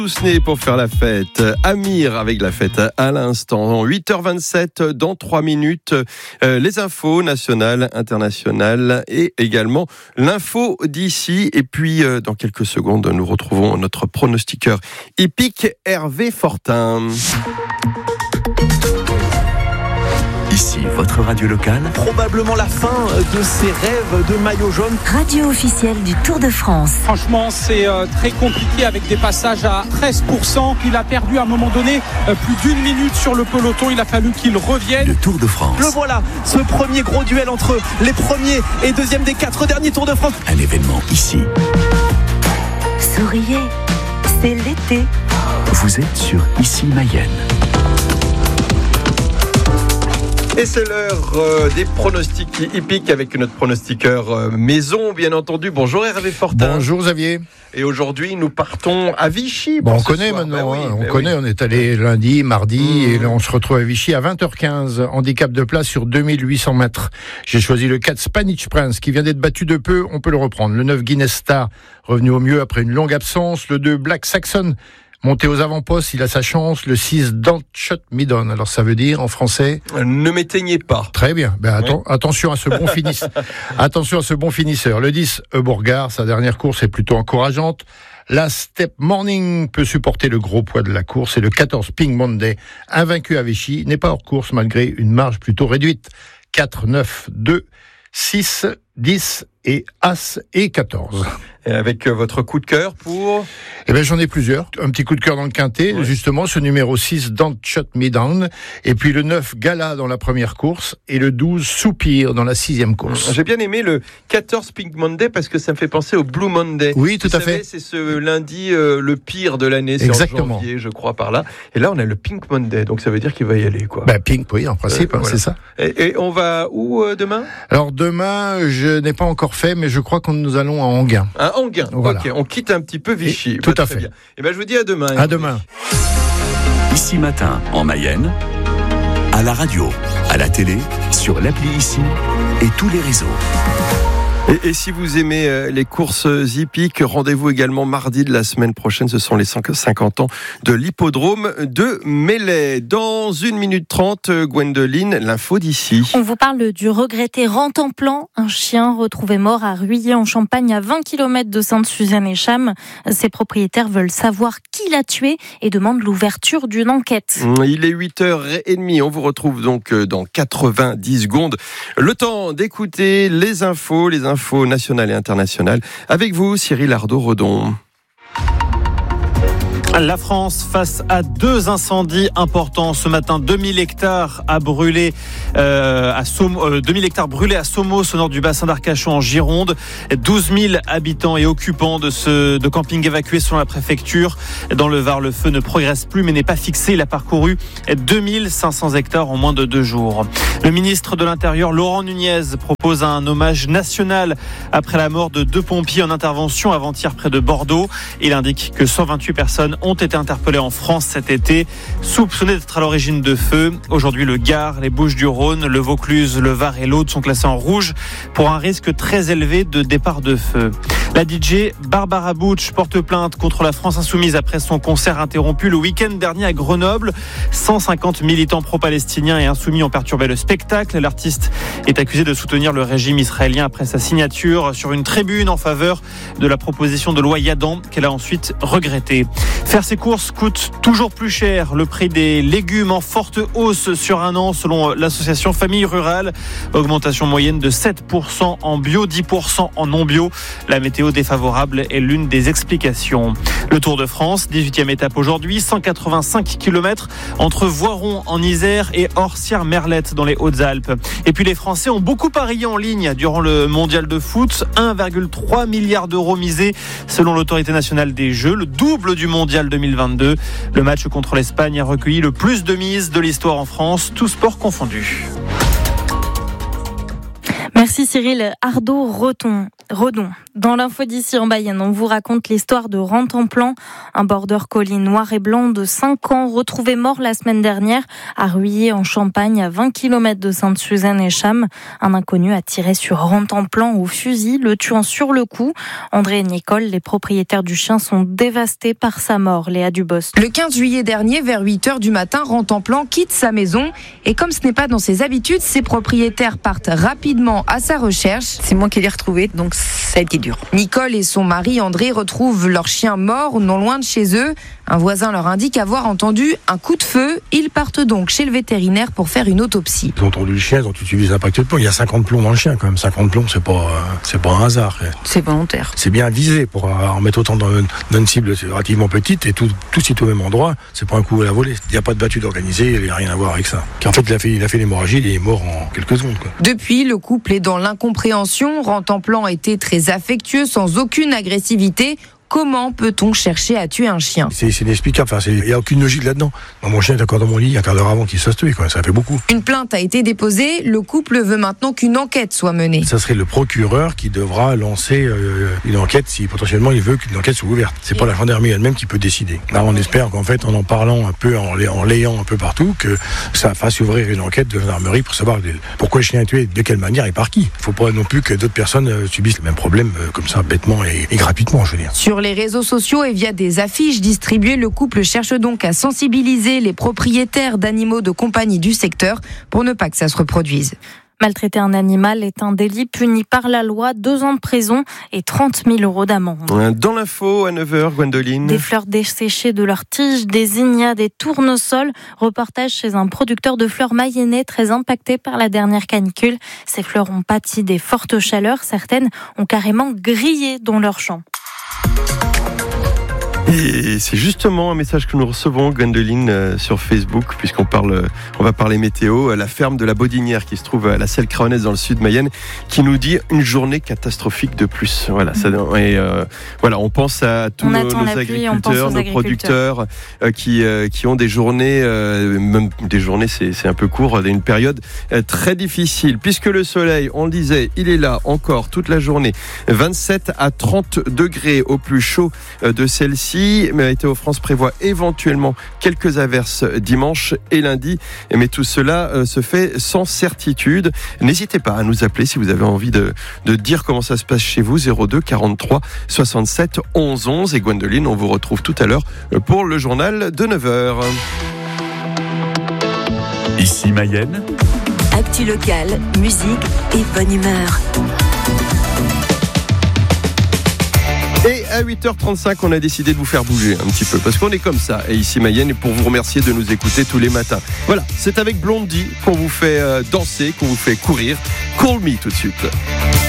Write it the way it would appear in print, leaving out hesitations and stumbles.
Toussaint pour faire la fête. Amir avec la fête à l'instant. 8h27 dans 3 minutes. Les infos nationales, internationales et également l'info d'ici. Et puis dans quelques secondes, nous retrouvons notre pronostiqueur hippique Hervé Fortin. Ici, votre radio locale. Probablement la fin de ses rêves de maillot jaune. Radio officielle du Tour de France. Franchement, c'est très compliqué avec des passages à 13%. Il a perdu à un moment donné plus d'1 minute sur le peloton. Il a fallu qu'il revienne. Le Tour de France. Le voilà, ce premier gros duel entre les premiers et deuxièmes des 4 derniers Tours de France. Un événement ici. Souriez, c'est l'été. Vous êtes sur Ici Mayenne. Et c'est l'heure des pronostics hippiques avec notre pronostiqueur maison, bien entendu. Bonjour Hervé Fortin. Bonjour Xavier. Et aujourd'hui, nous partons à Vichy. Bon, on connaît maintenant, on est allé lundi, mardi, et là on se retrouve à Vichy à 20h15, handicap de place sur 2800 mètres. J'ai choisi le 4 Spanish Prince, qui vient d'être battu de peu, on peut le reprendre. Le 9 Guinness Star, revenu au mieux après une longue absence. Le 2 Black Saxon, monté aux avant-postes, il a sa chance. Le 6, Don't Shut Me Down. Alors ça veut dire en français ? Ne m'éteignez pas. Très bien. Attention à ce bon finisseur. Attention à ce bon finisseur. Le 10, Bourgard, sa dernière course est plutôt encourageante. La Step Morning peut supporter le gros poids de la course. Et le 14, Pink Monday, invaincu à Vichy, n'est pas hors course malgré une marge plutôt réduite. 4, 9, 2, 6, 10 et As et 14. Et avec votre coup de cœur pour... J'en ai plusieurs. Un petit coup de cœur dans le quintet, justement, ce numéro 6, Don't Shut Me Down. Et puis le 9, Gala dans la première course. Et le 12, Soupir dans la 6e course. J'ai bien aimé le 14 Pink Monday parce que ça me fait penser au Blue Monday. Oui, tout à fait. C'est ce lundi le pire de l'année. C'est exactement. En janvier, je crois, par là. Et là, on a le Pink Monday. Donc ça veut dire qu'il va y aller, quoi. Pink, oui, en principe, voilà. C'est ça. Et on va où demain ? Alors demain, je n'ai pas encore fait, mais je crois que nous allons à Enghien. À Enghien, voilà. Ok, on quitte un petit peu Vichy. Tout à fait. Bien. Et je vous dis à demain. À demain. Ici Matin, en Mayenne, à la radio, à la télé, sur l'appli Ici et tous les réseaux. Et si vous aimez les courses hippiques, rendez-vous également mardi de la semaine prochaine. Ce sont les 50 ans de l'hippodrome de Melay. Dans 1 minute 30, Gwendoline, l'info d'ici. On vous parle du regretté Rantanplan, un chien retrouvé mort à Ruillé en Champagne, à 20 km de Sainte-Suzanne-et-Cham. Ses propriétaires veulent savoir qui l'a tué et demandent l'ouverture d'une enquête. Il est 8h30. On vous retrouve donc dans 90 secondes. Le temps d'écouter les infos nationales et internationales. Avec vous, Cyril Ardo-Redon. La France face à 2 incendies importants ce matin. 2000 hectares à brûler 2000 hectares brûlés à Somos, au nord du bassin d'Arcachon en Gironde. 12 000 habitants et occupants de camping évacués selon la préfecture. Dans le Var, le feu ne progresse plus mais n'est pas fixé. Il a parcouru 2500 hectares en moins de 2 jours. Le ministre de l'Intérieur, Laurent Nunez, propose un hommage national après la mort de 2 pompiers en intervention avant-hier près de Bordeaux. Il indique que 128 personnes ont été interpellés en France cet été, soupçonnés d'être à l'origine de feux. Aujourd'hui, le Gard, les Bouches-du-Rhône, le Vaucluse, le Var et l'Aude sont classés en rouge pour un risque très élevé de départ de feu. La DJ Barbara Butch porte plainte contre la France Insoumise après son concert interrompu le week-end dernier à Grenoble. 150 militants pro-palestiniens et insoumis ont perturbé le spectacle. L'artiste est accusé de soutenir le régime israélien après sa signature sur une tribune en faveur de la proposition de loi Yadan qu'elle a ensuite regrettée. Faire ses courses coûte toujours plus cher. Le prix des légumes en forte hausse sur un an selon l'association Famille Rurale. Augmentation moyenne de 7% en bio, 10% en non bio. La météo défavorable est l'une des explications. Le Tour de France, 18e étape aujourd'hui, 185 km entre Voiron en Isère et Orsières-Merlette dans les Hautes-Alpes. Et puis les Français ont beaucoup parié en ligne durant le mondial de foot. 1,3 milliard d'euros misés selon l'autorité nationale des Jeux, le double du mondial 2022. Le match contre l'Espagne a recueilli le plus de mises de l'histoire en France, tous sports confondus. Merci Cyril Ardo-Redon. Redon. Dans l'info d'ici en Mayenne, on vous raconte l'histoire de Rantanplan, un border collie noir et blanc de 5 ans retrouvé mort la semaine dernière à Ruillé en Champagne, à 20 km de Sainte-Suzanne et Cham. Un inconnu a tiré sur Rantanplan au fusil, le tuant sur le coup. André et Nicole, les propriétaires du chien, sont dévastés par sa mort. Léa Dubos. Le 15 juillet dernier, vers 8h du matin, Rantanplan quitte sa maison et comme ce n'est pas dans ses habitudes, ses propriétaires partent rapidement à sa recherche. C'est moi qui l'ai retrouvé, donc ça a été dur. Nicole et son mari André retrouvent leur chien mort non loin de chez eux. Un voisin leur indique avoir entendu un coup de feu. Ils partent donc chez le vétérinaire pour faire une autopsie. Ils ont entendu le chien, ils ont utilisé les impacts de plomb. Il y a 50 plombs dans le chien quand même. 50 plombs, c'est pas un hasard. C'est volontaire. C'est bien visé pour en mettre autant dans une cible relativement petite et tout site au même endroit. C'est pas un coup à la volée. Il n'y a pas de battue d'organiser, il n'y a rien à voir avec ça. En fait, il a fait l'hémorragie, il est mort en quelques secondes. Depuis, le couple est dans l'incompréhension. Rantanplan était très affectueux, sans aucune agressivité. Comment peut-on chercher à tuer un chien ? C'est inexplicable, il n'y a aucune logique là-dedans. Mon chien est encore dans mon lit un quart d'heure avant qu'il se fasse tuer, ça fait beaucoup. Une plainte a été déposée, le couple veut maintenant qu'une enquête soit menée. Ça serait le procureur qui devra lancer une enquête si potentiellement il veut qu'une enquête soit ouverte. C'est pas la gendarmerie elle-même qui peut décider. Là on espère qu'en fait en parlant un peu, en layant un peu partout, que ça fasse ouvrir une enquête de gendarmerie pour savoir pourquoi le chien est tué, de quelle manière et par qui. Il ne faut pas non plus que d'autres personnes subissent le même problème comme ça bêtement et gratuitement, je veux dire. Sur les réseaux sociaux et via des affiches distribuées, le couple cherche donc à sensibiliser les propriétaires d'animaux de compagnie du secteur pour ne pas que ça se reproduise. Maltraiter un animal est un délit puni par la loi, 2 ans de prison et 30 000 € d'amende. Dans l'info à 9h, Gwendoline. Des fleurs desséchées de leurs tiges, des zinnias, des tournesols. Reportage chez un producteur de fleurs mayennais très impacté par la dernière canicule. Ces fleurs ont pâti des fortes chaleurs. Certaines ont carrément grillé dans leurs champs. Et c'est justement un message que nous recevons, Gwendoline, sur Facebook, puisqu'on va parler météo, la ferme de la Baudinière qui se trouve à la Selle-Craonnaise dans le sud Mayenne, qui nous dit une journée catastrophique de plus. Voilà, on pense à tous nos agriculteurs, nos producteurs qui ont des journées, même des journées, c'est un peu court, une période très difficile, puisque le soleil, on le disait, il est là encore toute la journée, 27 à 30 degrés au plus chaud de celle-ci. Météo France prévoit éventuellement quelques averses dimanche et lundi, mais tout cela se fait sans certitude. N'hésitez pas à nous appeler si vous avez envie de dire comment ça se passe chez vous, 02 43 67 11 11. Et Gwendoline, on vous retrouve tout à l'heure pour le journal de 9h. Ici Mayenne. Actu locale, musique et bonne humeur. Et à 8h35, on a décidé de vous faire bouger un petit peu, parce qu'on est comme ça, et ici Mayenne, et pour vous remercier de nous écouter tous les matins. Voilà, c'est avec Blondie qu'on vous fait danser, qu'on vous fait courir. Call Me tout de suite.